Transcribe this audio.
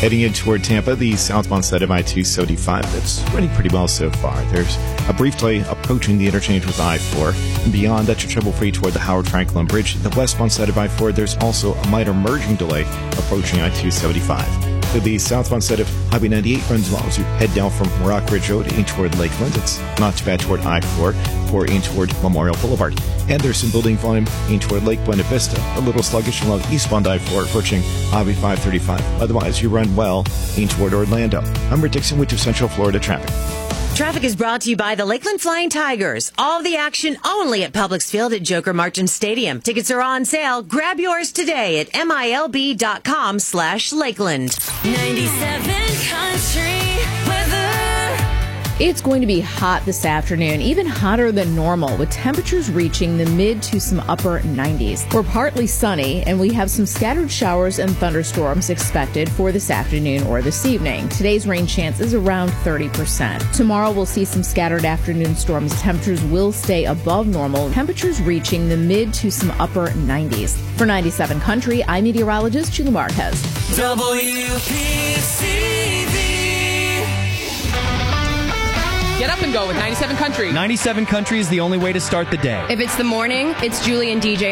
Heading in toward Tampa, the southbound side of I-275, that's running pretty well so far. There's a brief delay approaching the interchange with I-4. And beyond that, you're trouble-free toward the Howard Franklin Bridge. The westbound side of I-4, there's also a minor merging delay approaching I-275. To the southbound side of Highway 98 runs well as you head down from Rock Ridge Road in toward Lakeland. It's not too bad toward I-4 or in toward Memorial Boulevard. And there's some building volume in toward Lake Buena Vista. A little sluggish along eastbound I-4 approaching Highway 535. Otherwise, you run well in toward Orlando. I'm Rick Dixon with your Central Florida traffic. Traffic is brought to you by the Lakeland Flying Tigers. All of the action only at Publix Field at Joker Martin Stadium. Tickets are on sale. Grab yours today at milb.com/Lakeland. 97 Country Weather. It's going to be hot this afternoon, even hotter than normal, with temperatures reaching the mid to some upper 90s. We're partly sunny, and we have some scattered showers and thunderstorms expected for this afternoon or this evening. Today's rain chance is around 30%. Tomorrow, we'll see some scattered afternoon storms. Temperatures will stay above normal, temperatures reaching the mid to some upper 90s. For 97 Country, I'm meteorologist Sheila Marquez. WPCV. Get up and go with 97 Country. 97 Country is the only way to start the day. If it's the morning, it's Julie and DJ